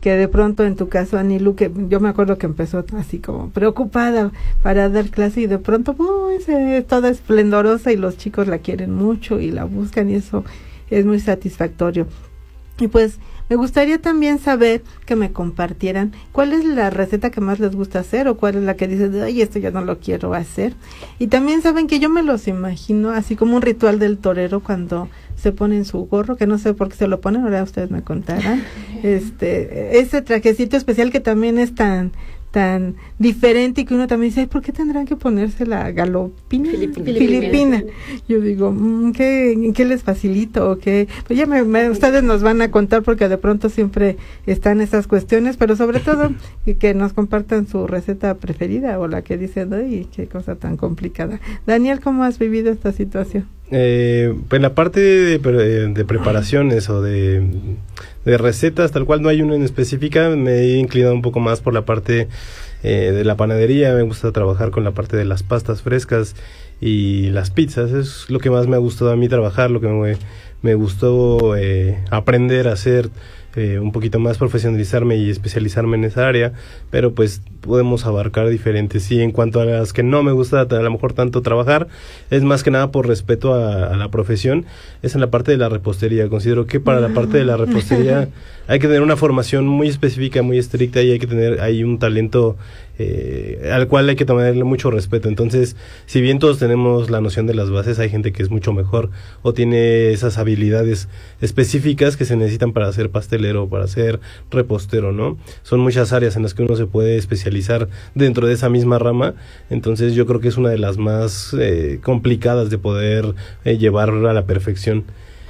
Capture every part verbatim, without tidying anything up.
que de pronto en tu caso, Anilu, que yo me acuerdo que empezó así como preocupada para dar clase y de pronto oh, es eh, toda esplendorosa y los chicos la quieren mucho y la buscan y eso es muy satisfactorio. Y pues me gustaría también saber que me compartieran cuál es la receta que más les gusta hacer o cuál es la que dices, ay, esto ya no lo quiero hacer. Y también saben que yo me los imagino así como un ritual del torero cuando se ponen su gorro, que no sé por qué se lo ponen, ahora ustedes me contarán. Este, ese trajecito especial que también es tan tan diferente y que uno también dice, ay, ¿por qué tendrán que ponerse la galopina? Filipina. Filipina. Yo digo, mmm, ¿qué, ¿qué les facilito? ¿O qué? Pues ya me, me, ustedes nos van a contar porque de pronto siempre están esas cuestiones, pero sobre todo que nos compartan su receta preferida o la que dicen, ay, qué cosa tan complicada. Daniel, ¿cómo has vivido esta situación? Eh, pues la parte de, de, de preparaciones o de, de recetas, tal cual no hay una en específica, me he inclinado un poco más por la parte eh, de la panadería. Me gusta trabajar con la parte de las pastas frescas y las pizzas, es lo que más me ha gustado a mí trabajar, lo que me, me gustó eh, aprender a hacer, eh, un poquito más profesionalizarme y especializarme en esa área, pero pues podemos abarcar diferentes. Y en cuanto a las que no me gusta a lo mejor tanto trabajar, es más que nada por respeto a, a la profesión, es en la parte de la repostería. Considero que para la parte de la repostería hay que tener una formación muy específica, muy estricta, y hay que tener ahí un talento eh, al cual hay que tomarle mucho respeto. Entonces, si bien todos tenemos la noción de las bases, hay gente que es mucho mejor o tiene esas habilidades específicas que se necesitan para ser pastelero, para ser repostero, ¿no? Son muchas áreas en las que uno se puede especializar dentro de esa misma rama. Entonces, yo creo que es una de las más eh, complicadas de poder eh, llevar a la perfección.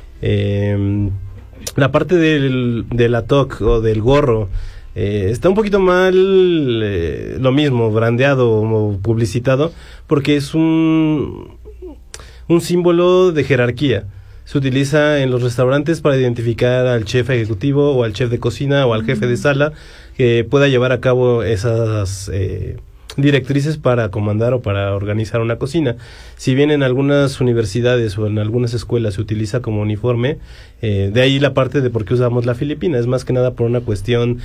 Eh, la parte del, de la toque o del gorro, Eh, está un poquito mal, eh, lo mismo, brandeado o publicitado, porque es un, un símbolo de jerarquía. Se utiliza en los restaurantes para identificar al chef ejecutivo o al chef de cocina o al jefe de sala que pueda llevar a cabo esas eh, directrices para comandar o para organizar una cocina. Si bien en algunas universidades o en algunas escuelas se utiliza como uniforme, eh, de ahí la parte de por qué usamos la Filipina, es más que nada por una cuestión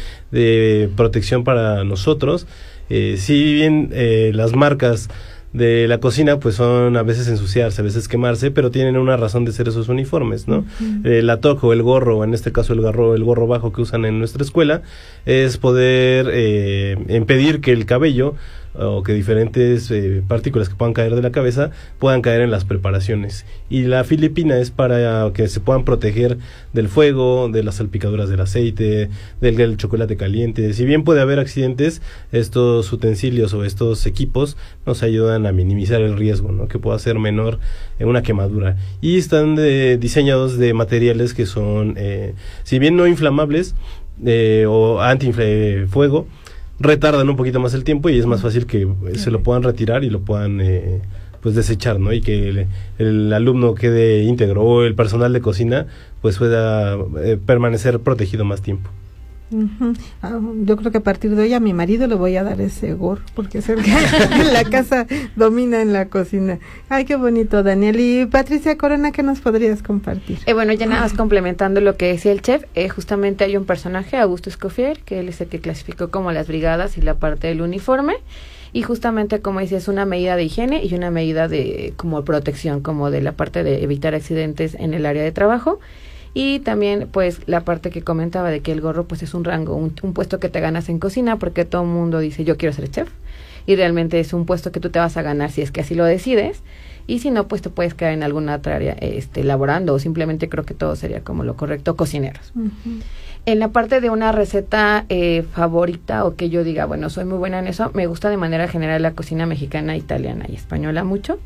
de protección para nosotros. Eh, si bien eh, las marcas de la cocina pues son a veces ensuciarse, a veces quemarse, pero tienen una razón de ser esos uniformes, ¿no? Uh-huh. Eh, la toca o el gorro, en este caso el gorro, el gorro bajo que usan en nuestra escuela, es poder eh, impedir que el cabello o que diferentes eh, partículas que puedan caer de la cabeza puedan caer en las preparaciones. Y la Filipina es para que se puedan proteger del fuego, de las salpicaduras del aceite, del, del chocolate caliente. Si bien puede haber accidentes, estos utensilios o estos equipos nos ayudan a minimizar el riesgo, ¿no? Que pueda ser menor en una quemadura. Y están de, diseñados de materiales que son, eh, si bien no inflamables eh, o anti-fuego, retardan un poquito más el tiempo y es más fácil que se lo puedan retirar y lo puedan eh, pues desechar, ¿no? Y que el, el alumno quede íntegro o el personal de cocina pues pueda eh, permanecer protegido más tiempo. Uh-huh. Ah, yo creo que a partir de hoy a mi marido le voy a dar ese gorro porque es el que en la casa domina en la cocina. Ay, qué bonito, Daniel. Y Patricia Corona, ¿qué nos podrías compartir? Eh, bueno, ya nada más complementando lo que decía el chef, eh, justamente hay un personaje, Augusto Escoffier, que él es el que clasificó como las brigadas y la parte del uniforme, y justamente como decía, es una medida de higiene y una medida de como protección, como de la parte de evitar accidentes en el área de trabajo. Y también pues la parte que comentaba de que el gorro pues es un rango, un, un puesto que te ganas en cocina, porque todo el mundo dice yo quiero ser chef, y realmente es un puesto que tú te vas a ganar si es que así lo decides, y si no pues te puedes quedar en alguna otra área este, laborando, o simplemente creo que todo sería como lo correcto, cocineros. Uh-huh. En la parte de una receta eh, favorita, o que yo diga, bueno, soy muy buena en eso, me gusta de manera general la cocina mexicana, italiana y española mucho.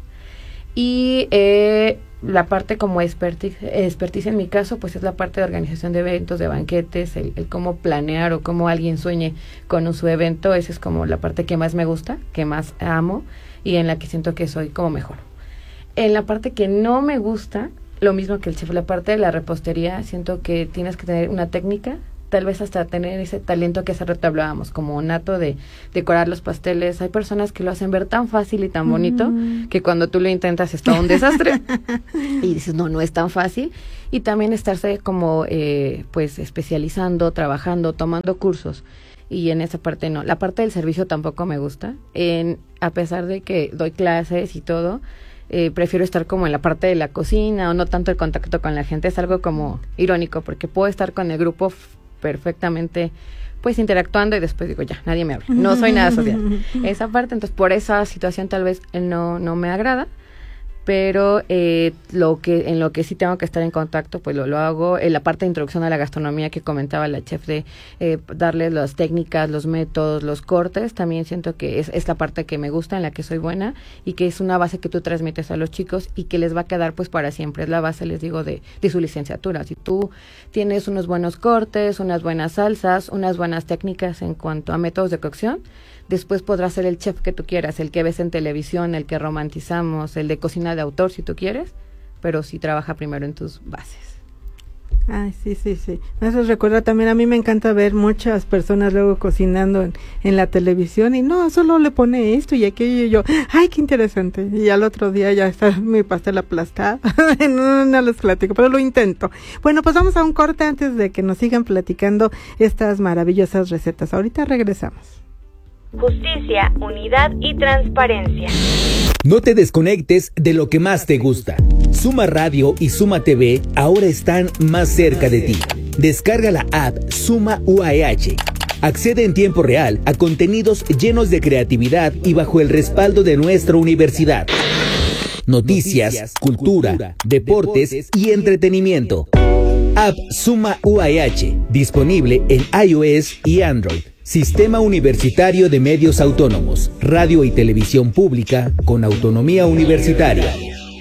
Y eh, la parte como expertise, expertise en mi caso, pues es la parte de organización de eventos, de banquetes, el, el cómo planear o cómo alguien sueñe con un, su evento. Esa es como la parte que más me gusta, que más amo y en la que siento que soy como mejor. En la parte que no me gusta, lo mismo que el chef, la parte de la repostería, siento que tienes que tener una técnica tal vez hasta tener ese talento que hace rato hablábamos, como nato de decorar los pasteles. Hay personas que lo hacen ver tan fácil y tan bonito mm. que cuando tú lo intentas es todo un desastre y dices, no, no es tan fácil. Y también estarse como eh, pues especializando, trabajando, tomando cursos. Y en esa parte no. La parte del servicio tampoco me gusta. En, a pesar de que doy clases y todo, eh, prefiero estar como en la parte de la cocina o no tanto el contacto con la gente. Es algo como irónico porque puedo estar con el grupo f- perfectamente pues interactuando y después digo ya, nadie me habla. No soy nada social. Esa parte, entonces por esa situación tal vez no, no me agrada. Pero eh, lo que en lo que sí tengo que estar en contacto, pues lo, lo hago. En la parte de introducción a la gastronomía que comentaba la chef de eh, darle las técnicas, los métodos, los cortes, también siento que es, es la parte que me gusta, en la que soy buena y que es una base que tú transmites a los chicos y que les va a quedar pues para siempre. Es la base, les digo, de, de su licenciatura. Si tú tienes unos buenos cortes, unas buenas salsas, unas buenas técnicas en cuanto a métodos de cocción, después podrás ser el chef que tú quieras, el que ves en televisión, el que romantizamos, el de cocina de autor si tú quieres, pero sí trabaja primero en tus bases. Ay, sí, sí, sí. Eso recuerda también, a mí me encanta ver muchas personas luego cocinando en, en la televisión y no, solo le pone esto y aquello y yo, ay, qué interesante. Y al otro día ya está mi pastel aplastado. no, no les platico, pero lo intento. Bueno, pues vamos a un corte antes de que nos sigan platicando estas maravillosas recetas. Ahorita regresamos. Justicia, unidad y transparencia. No te desconectes de lo que más te gusta. Suma Radio y Suma T V ahora están más cerca de ti. Descarga la app Suma U A H. Accede en tiempo real a contenidos llenos de creatividad y bajo el respaldo de nuestra universidad. Noticias, cultura, deportes y entretenimiento. App Suma U A H, disponible en iOS y Android. Sistema Universitario de Medios Autónomos, radio y televisión pública con autonomía universitaria.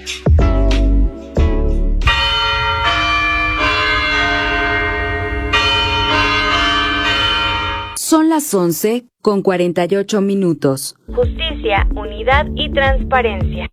Son las once con cuarenta y ocho minutos. Justicia, unidad y transparencia.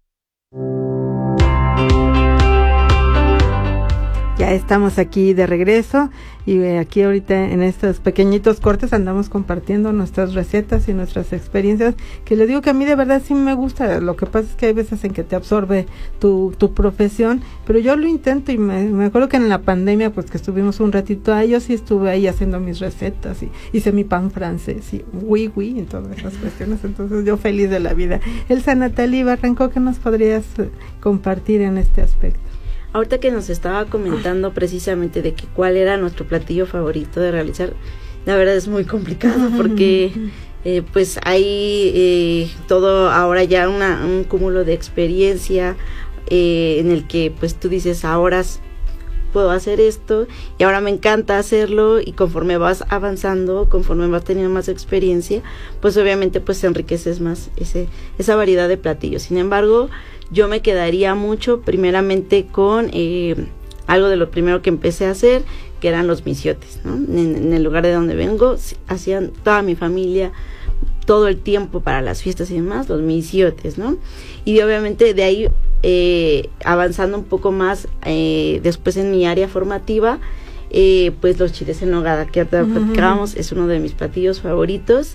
Ya estamos aquí de regreso y aquí ahorita en estos pequeñitos cortes andamos compartiendo nuestras recetas y nuestras experiencias, que les digo que a mí de verdad sí me gusta. Lo que pasa es que hay veces en que te absorbe tu, tu profesión, pero yo lo intento y me, me acuerdo que en la pandemia pues que estuvimos un ratito ahí, yo sí estuve ahí haciendo mis recetas y hice mi pan francés y oui oui en todas esas cuestiones, entonces yo feliz de la vida. Elsa Natalie Barranco, ¿qué nos podrías compartir en este aspecto? Ahorita que nos estaba comentando precisamente de que cuál era nuestro platillo favorito de realizar, la verdad es muy complicado porque eh, pues hay eh, todo ahora ya una, un cúmulo de experiencia eh, en el que pues tú dices ahora puedo hacer esto y ahora me encanta hacerlo, y conforme vas avanzando, conforme vas teniendo más experiencia, pues obviamente pues enriqueces más ese esa variedad de platillos. Sin embargo, yo me quedaría mucho primeramente con eh, algo de lo primero que empecé a hacer, que eran los misiotes, ¿no? En, en el lugar de donde vengo, hacían toda mi familia todo el tiempo para las fiestas y demás, los misiotes, ¿no? Y obviamente de ahí, eh, avanzando un poco más, eh, después en mi área formativa, eh, pues los chiles en nogada, que ahorita uh-huh. platicábamos, es uno de mis platillos favoritos.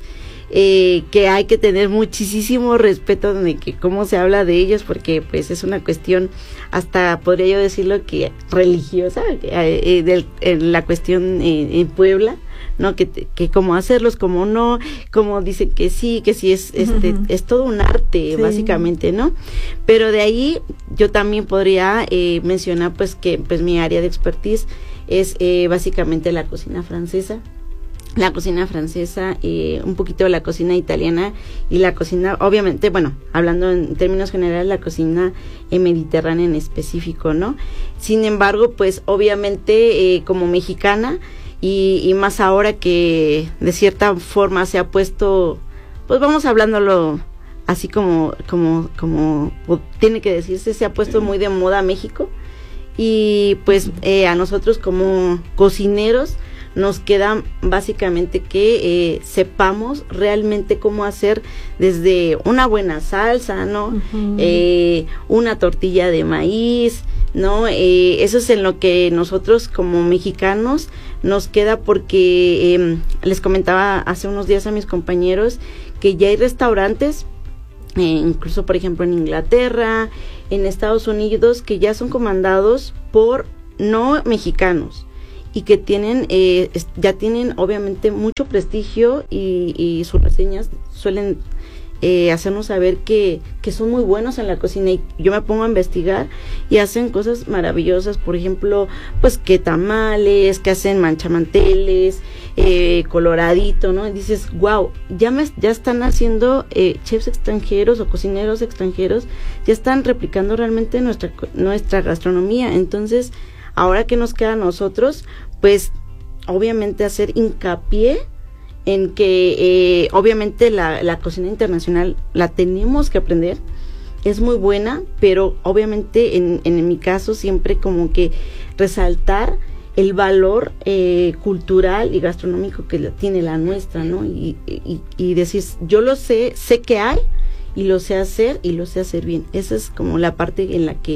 Eh, que hay que tener muchísimo respeto de que cómo se habla de ellos, porque pues es una cuestión hasta podría yo decirlo que religiosa, eh, eh, del, en la cuestión eh, en Puebla, no que que cómo hacerlos, cómo no, cómo dicen que sí, que sí es este uh-huh. es todo un arte, sí. Básicamente, ¿no? Pero de ahí yo también podría eh, mencionar pues que pues mi área de expertise es eh, básicamente la cocina francesa. La cocina francesa, eh, un poquito de la cocina italiana y la cocina, obviamente, bueno, hablando en términos generales, la cocina eh, mediterránea en específico, ¿no? Sin embargo, pues obviamente eh, como mexicana y, y más ahora que de cierta forma se ha puesto, pues vamos hablándolo así como, como, como tiene que decirse, se ha puesto muy de moda México, y pues eh, a nosotros como cocineros nos queda básicamente que eh, sepamos realmente cómo hacer desde una buena salsa, ¿no? Uh-huh. Eh, una tortilla de maíz, ¿no? Eh, eso es en lo que nosotros como mexicanos nos queda, porque eh, les comentaba hace unos días a mis compañeros que ya hay restaurantes, eh, incluso por ejemplo en Inglaterra, en Estados Unidos, que ya son comandados por no mexicanos y que tienen eh, ya tienen obviamente mucho prestigio, y, y sus reseñas suelen Eh, hacernos saber que, que son muy buenos en la cocina, y yo me pongo a investigar y hacen cosas maravillosas, por ejemplo, pues que tamales, que hacen manchamanteles, eh, coloradito, ¿no? Y dices, wow, ya me, ya están haciendo eh, chefs extranjeros o cocineros extranjeros, ya están replicando realmente nuestra, nuestra gastronomía. Entonces, ahora que nos queda a nosotros, pues obviamente hacer hincapié en que eh, obviamente la, la cocina internacional la tenemos que aprender, es muy buena, pero obviamente en, en mi caso siempre como que resaltar el valor eh, cultural y gastronómico que tiene la nuestra, ¿no? Y, y, y decir, yo lo sé, sé que hay, y lo sé hacer, y lo sé hacer bien. Esa es como la parte en la que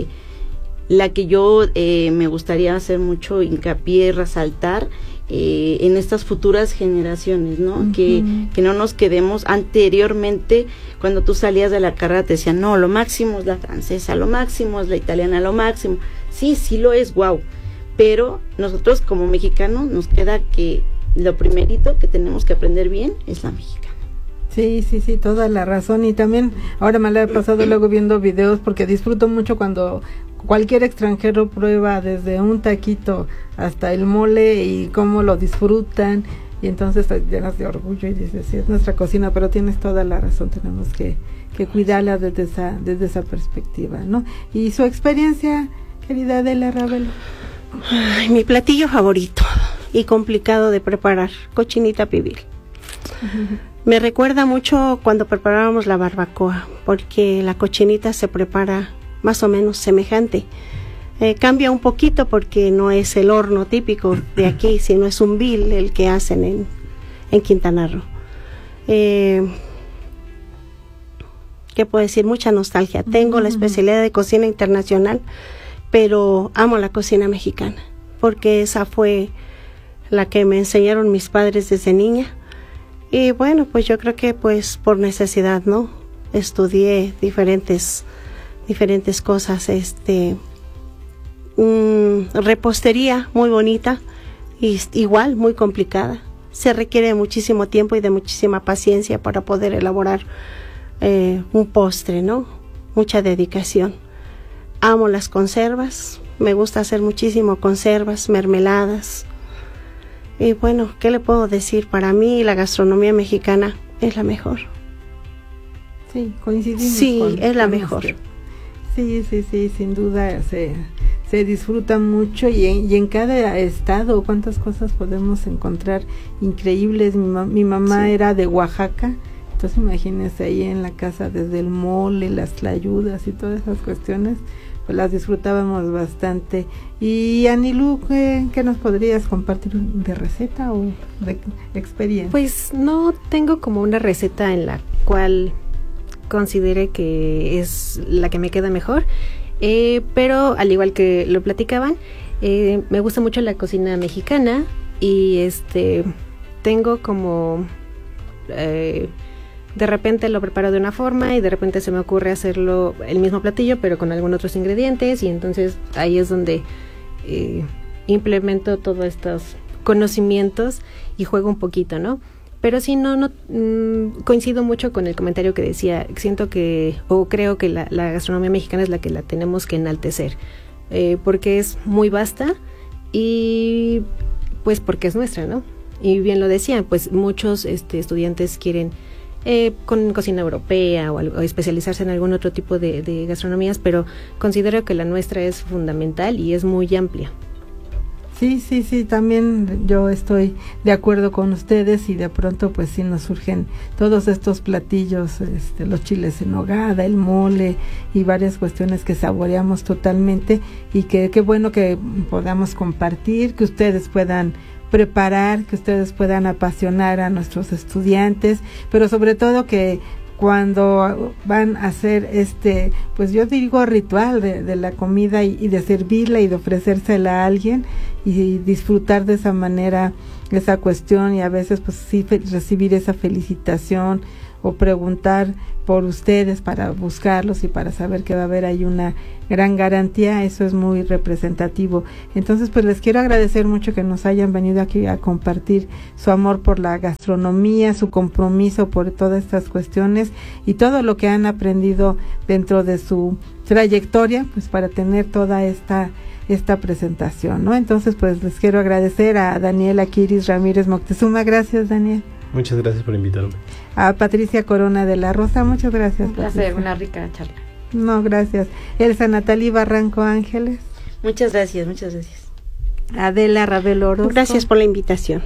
la que yo eh, me gustaría hacer mucho hincapié, resaltar eh, en estas futuras generaciones, ¿no? Uh-huh. Que, que no nos quedemos. Anteriormente, cuando tú salías de la carrera, te decían, no, lo máximo es la francesa, lo máximo es la italiana, lo máximo. Sí, sí lo es, wow. Pero nosotros como mexicanos nos queda que lo primerito que tenemos que aprender bien es la mexicana. Sí, sí, sí, toda la razón. Y también ahora me la he pasado luego viendo videos, porque disfruto mucho cuando cualquier extranjero prueba desde un taquito hasta el mole y cómo lo disfrutan, y entonces te llenas de orgullo y dices, sí, es nuestra cocina. Pero tienes toda la razón, tenemos que, que cuidarla desde esa, desde esa perspectiva, ¿no? Y su experiencia, querida Adela Ravelo. Ay, mi platillo favorito y complicado de preparar, cochinita pibil. Uh-huh. Me recuerda mucho cuando preparábamos la barbacoa, porque la cochinita se prepara más o menos semejante. Eh, cambia un poquito porque no es el horno típico de aquí, sino es un vil el que hacen en, en Quintana Roo. Eh, ¿Qué puedo decir? Mucha nostalgia. Tengo la especialidad de cocina internacional, pero amo la cocina mexicana, porque esa fue la que me enseñaron mis padres desde niña. Y bueno, pues yo creo que pues por necesidad, ¿no? Estudié diferentes diferentes cosas, este mmm, repostería muy bonita, y igual muy complicada. Se requiere de muchísimo tiempo y de muchísima paciencia para poder elaborar eh, un postre, ¿no? Mucha dedicación. Amo las conservas, me gusta hacer muchísimo conservas, mermeladas. Y bueno, ¿qué le puedo decir? Para mí la gastronomía mexicana es la mejor. Sí, coincidimos. Sí, con, es la con mejor. Usted. Sí, sí, sí, sin duda se, se disfruta mucho, y en, y en cada estado cuántas cosas podemos encontrar increíbles. Mi, ma, mi mamá sí. era de Oaxaca, entonces imagínense ahí en la casa, desde el mole, las tlayudas y todas esas cuestiones, pues las disfrutábamos bastante. Y Anilú, ¿qué, ¿qué nos podrías compartir de receta o de experiencia? Pues no tengo como una receta en la cual considere que es la que me queda mejor, eh, pero al igual que lo platicaban, eh, me gusta mucho la cocina mexicana, y este tengo como eh, de repente lo preparo de una forma y de repente se me ocurre hacerlo el mismo platillo pero con algunos otros ingredientes, y entonces ahí es donde eh, implemento todos estos conocimientos y juego un poquito, ¿no? Pero sí, no, no mmm, coincido mucho con el comentario que decía. Siento que, o creo que la, la gastronomía mexicana es la que la tenemos que enaltecer, eh, porque es muy vasta, y pues porque es nuestra, ¿no? Y bien lo decían, pues muchos este, estudiantes quieren eh, con cocina europea o, algo, o especializarse en algún otro tipo de, de gastronomías, pero considero que la nuestra es fundamental y es muy amplia. Sí, sí, sí, también yo estoy de acuerdo con ustedes, y de pronto pues sí nos surgen todos estos platillos, este, los chiles en nogada, el mole y varias cuestiones que saboreamos totalmente, y que qué bueno que podamos compartir, que ustedes puedan preparar, que ustedes puedan apasionar a nuestros estudiantes, pero sobre todo que cuando van a hacer este, pues yo digo ritual de, de la comida y, y de servirla y de ofrecérsela a alguien y disfrutar de esa manera esa cuestión, y a veces pues sí fe- recibir esa felicitación o preguntar por ustedes para buscarlos y para saber que va a haber ahí una gran garantía, eso es muy representativo. Entonces pues les quiero agradecer mucho que nos hayan venido aquí a compartir su amor por la gastronomía, su compromiso por todas estas cuestiones y todo lo que han aprendido dentro de su trayectoria, pues para tener toda esta esta presentación, ¿no? Entonces pues les quiero agradecer a Daniela Quiris Ramírez Moctezuma, gracias Daniel. Muchas gracias por invitarme. A Patricia Corona de la Rosa, muchas gracias. Un placer, Patricia. Una rica charla. No, gracias. Elsa Natalí Barranco Ángeles. Muchas gracias, muchas gracias. Adela Ravelo Orozco. Gracias por la invitación.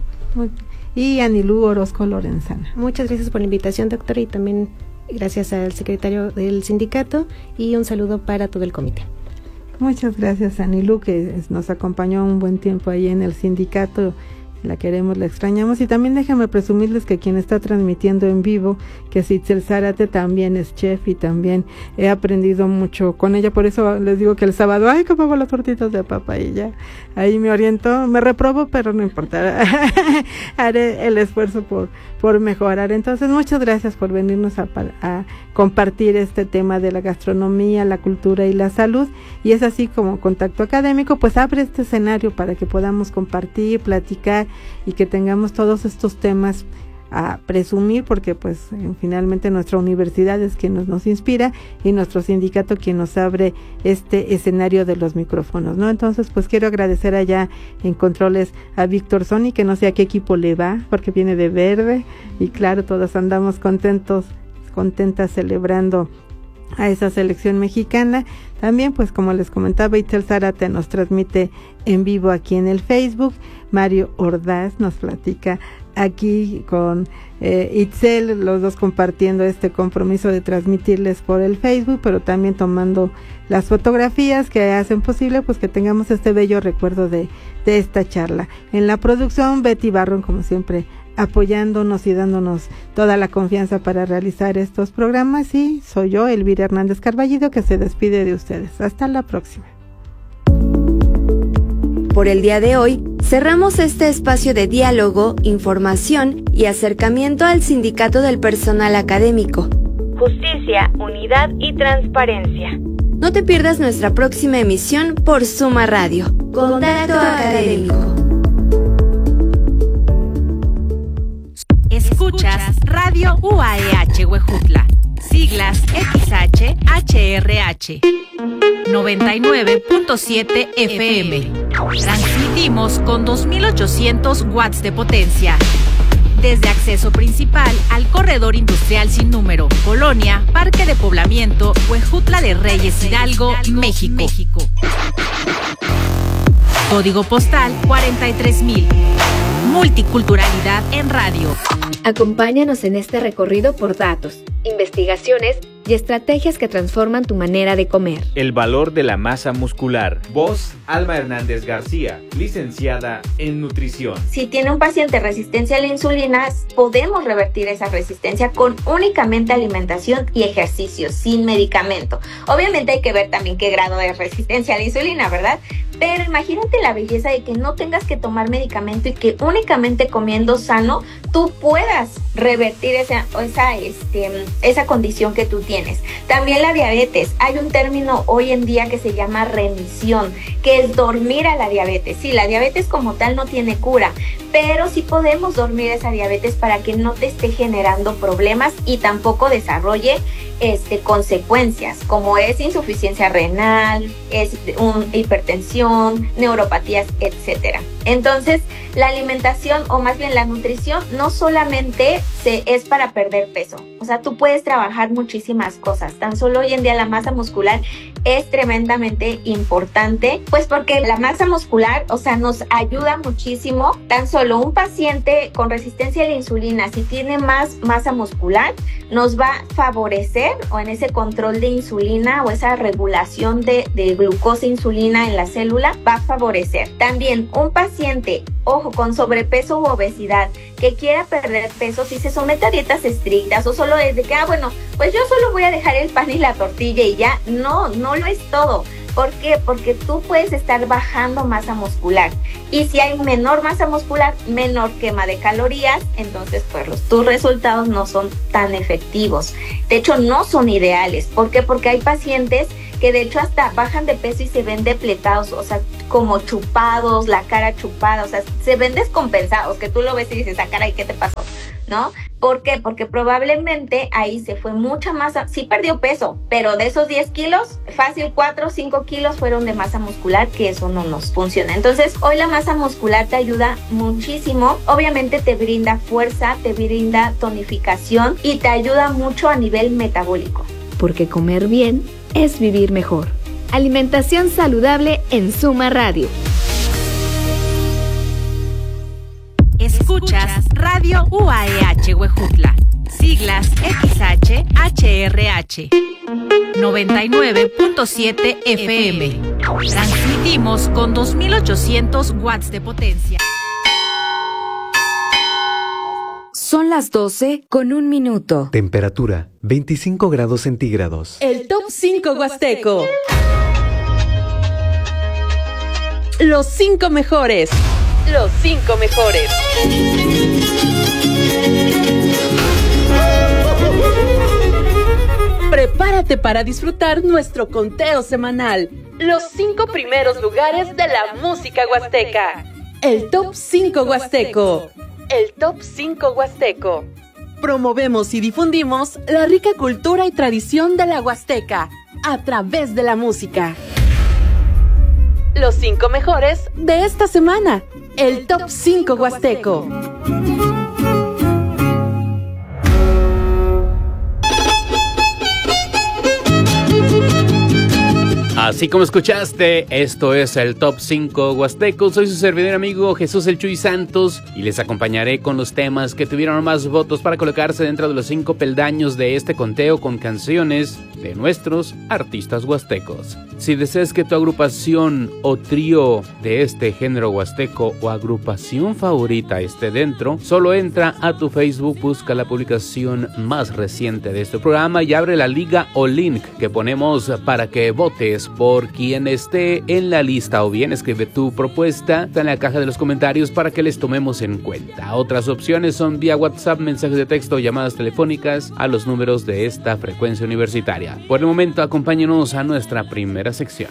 Y Anilú Orozco Lorenzana. Muchas gracias por la invitación, doctora, y también gracias al secretario del sindicato, y un saludo para todo el comité. Muchas gracias, Anilú, que nos acompañó un buen tiempo ahí en el sindicato. La queremos, la extrañamos. Y también déjenme presumirles que quien está transmitiendo en vivo, que Sitzel Zárate también es chef y también he aprendido mucho con ella. Por eso les digo que el sábado, ay, que pago las tortitas de papa, y ya ahí me oriento, me reprobo, pero no importa. Haré el esfuerzo por, por mejorar. Entonces, muchas gracias por venirnos a, a compartir este tema de la gastronomía, la cultura y la salud. Y es así como Contacto Académico, pues abre este escenario para que podamos compartir, platicar y que tengamos todos estos temas a presumir, porque pues finalmente nuestra universidad es quien nos, nos inspira, y nuestro sindicato quien nos abre este escenario de los micrófonos, ¿no? Entonces pues quiero agradecer allá en controles a Víctor Sony, que no sé a qué equipo le va, porque viene de verde, y claro, todos andamos contentos, contentas celebrando a esa selección mexicana. También pues como les comentaba, Itzel Zárate nos transmite en vivo aquí en el Facebook, Mario Ordaz nos platica aquí con eh, Itzel, los dos compartiendo este compromiso de transmitirles por el Facebook, pero también tomando las fotografías que hacen posible pues que tengamos este bello recuerdo de, de esta charla. En la producción, Betty Barron, como siempre, apoyándonos y dándonos toda la confianza para realizar estos programas, y soy yo, Elvira Hernández Carballido, que se despide de ustedes. Hasta la próxima. Por el día de hoy, cerramos este espacio de diálogo, información y acercamiento al Sindicato del Personal Académico. Justicia, unidad y transparencia. No te pierdas nuestra próxima emisión por Suma Radio. Contacto Académico. Escuchas Radio U A E H Huejutla, siglas X H H R H, noventa y nueve punto siete F M. Transmitimos con dos mil ochocientos watts de potencia. Desde acceso principal al corredor industrial sin número, Colonia, Parque de Poblamiento, Huejutla de Reyes, Hidalgo, México. México. Código postal cuarenta y tres mil. Multiculturalidad en radio. Acompáñanos en este recorrido por datos, investigaciones y estrategias que transforman tu manera de comer. El valor de la masa muscular. Voz, Alma Hernández García, licenciada en nutrición. Si tiene un paciente resistencia a la insulina, podemos revertir esa resistencia con únicamente alimentación y ejercicio, sin medicamento. Obviamente hay que ver también qué grado de resistencia a la insulina, ¿verdad? Pero imagínate la belleza de que no tengas que tomar medicamento y que únicamente comiendo sano tú puedas revertir esa, esa, este, esa condición que tú tienes. También la diabetes. Hay un término hoy en día que se llama remisión, que es dormir a la diabetes. Sí, la diabetes como tal no tiene cura, pero sí podemos dormir esa diabetes para que no te esté generando problemas y tampoco desarrolle este, consecuencias, como es insuficiencia renal, es un, hipertensión, neuropatías, etcétera. Entonces, la alimentación, o más bien la nutrición, no solamente se, es para perder peso. O sea, tú puedes trabajar muchísimas cosas. Tan solo hoy en día la masa muscular es tremendamente importante, pues porque la masa muscular, o sea, nos ayuda muchísimo tan solo solo un paciente con resistencia a la insulina, si tiene más masa muscular, nos va a favorecer o en ese control de insulina o esa regulación de, de glucosa e insulina en la célula, va a favorecer. También un paciente, ojo, con sobrepeso u obesidad, que quiera perder peso, si se somete a dietas estrictas o solo desde que, ah, bueno, pues yo solo voy a dejar el pan y la tortilla y ya, no, no lo es todo. ¿Por qué? Porque tú puedes estar bajando masa muscular y si hay menor masa muscular, menor quema de calorías, entonces pues los, tus resultados no son tan efectivos. De hecho, no son ideales. ¿Por qué? Porque hay pacientes que de hecho hasta bajan de peso y se ven depletados, o sea, como chupados, la cara chupada, o sea, se ven descompensados, que tú lo ves y dices, ah, caray, ¿qué te pasó? ¿No? ¿Por qué? Porque probablemente ahí se fue mucha masa, sí perdió peso, pero de esos diez kilos, fácil cuatro o cinco kilos fueron de masa muscular, que eso no nos funciona. Entonces, hoy la masa muscular te ayuda muchísimo, obviamente te brinda fuerza, te brinda tonificación y te ayuda mucho a nivel metabólico. Porque comer bien es vivir mejor. Alimentación saludable en Suma Radio. Escuchas Radio U A E H Huejutla, siglas X H H R H, noventa y nueve punto siete F M. Transmitimos con dos mil ochocientos watts de potencia. Son las doce con un minuto. Temperatura veinticinco grados centígrados. El Top cinco Huasteco. Los cinco mejores. Los cinco mejores. Prepárate para disfrutar nuestro conteo semanal. Los cinco primeros lugares de la música huasteca. El Top cinco Huasteco. El Top cinco Huasteco. Promovemos y difundimos la rica cultura y tradición de la Huasteca a través de la música. Los cinco mejores de esta semana. El Top cinco Huasteco. Así como escuchaste, esto es el Top cinco Huasteco. Soy su servidor amigo Jesús El Chuy Santos y les acompañaré con los temas que tuvieron más votos para colocarse dentro de los cinco peldaños de este conteo con canciones de nuestros artistas huastecos. Si deseas que tu agrupación o trío de este género huasteco o agrupación favorita esté dentro, solo entra a tu Facebook, busca la publicación más reciente de este programa y abre la liga o link que ponemos para que votes por quien esté en la lista, o bien escribe tu propuesta en la caja de los comentarios para que les tomemos en cuenta. Otras opciones son vía WhatsApp, mensajes de texto o llamadas telefónicas a los números de esta frecuencia universitaria. Por el momento, acompáñenos a nuestra primera sección.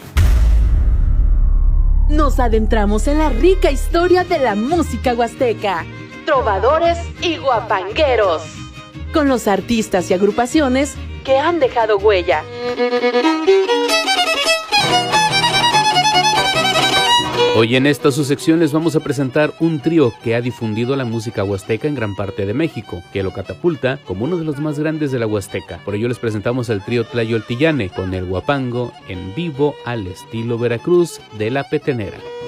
Nos adentramos en la rica historia de la música huasteca, trovadores y guapangueros, con los artistas y agrupaciones que han dejado huella. Hoy en esta su sección les vamos a presentar un trío que ha difundido la música huasteca en gran parte de México, que lo catapulta como uno de los más grandes de la Huasteca. Por ello les presentamos al trío Tlayoltillane con el guapango en vivo al estilo Veracruz de La Petenera.